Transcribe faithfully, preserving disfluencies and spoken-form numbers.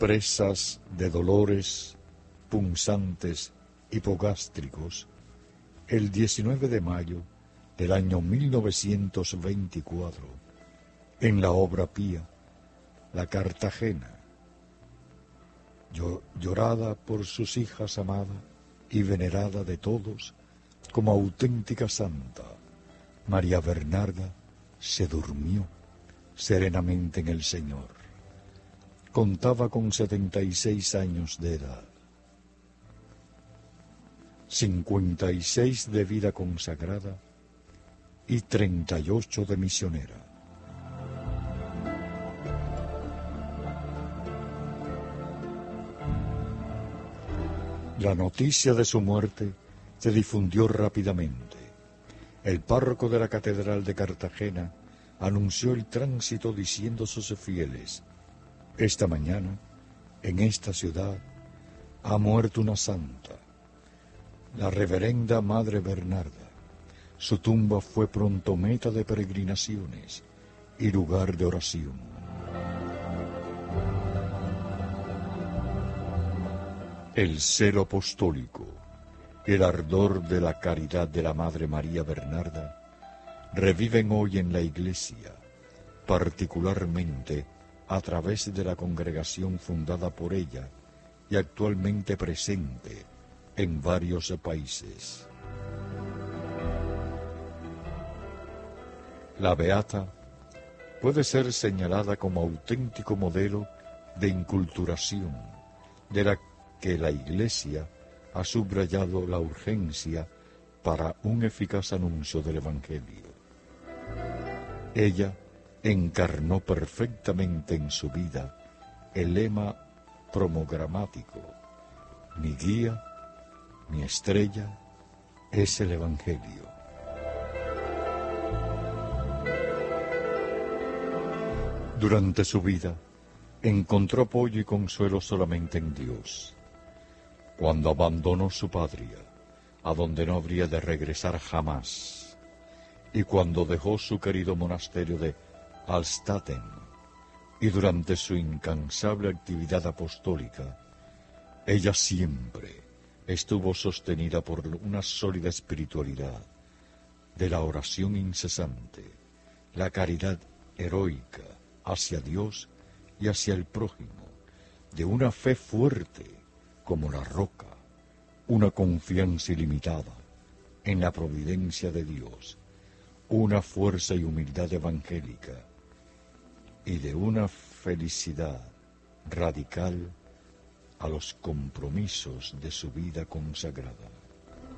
presas de dolores punzantes hipogástricos, el diecinueve de mayo del año mil novecientos veinticuatro, en la obra pía, la Cartagena, llorada por sus hijas amada y venerada de todos como auténtica santa, María Bernarda se durmió serenamente en el Señor. Contaba con setenta y seis años de edad, cincuenta y seis de vida consagrada y treinta y ocho de misionera. La noticia de su muerte se difundió rápidamente. El párroco de la Catedral de Cartagena anunció el tránsito diciendo a sus fieles: esta mañana, en esta ciudad, ha muerto una santa, la reverenda Madre Bernarda. Su tumba fue pronto meta de peregrinaciones y lugar de oración. El celo apostólico, el ardor de la caridad de la Madre María Bernarda reviven hoy en la Iglesia, particularmente a través de la congregación fundada por ella y actualmente presente en varios países. La Beata puede ser señalada como auténtico modelo de inculturación, de la que la Iglesia ha subrayado la urgencia para un eficaz anuncio del Evangelio. Ella encarnó perfectamente en su vida el lema promogramático: mi guía, mi estrella es el Evangelio. Durante su vida encontró apoyo y consuelo solamente en Dios. Cuando abandonó su patria, a donde no habría de regresar jamás, y cuando dejó su querido monasterio de Alstaten, y durante su incansable actividad apostólica, ella siempre estuvo sostenida por una sólida espiritualidad de la oración incesante, la caridad heroica hacia Dios y hacia el prójimo, de una fe fuerte como la roca, una confianza ilimitada en la providencia de Dios, una fuerza y humildad evangélica, y de una felicidad radical a los compromisos de su vida consagrada.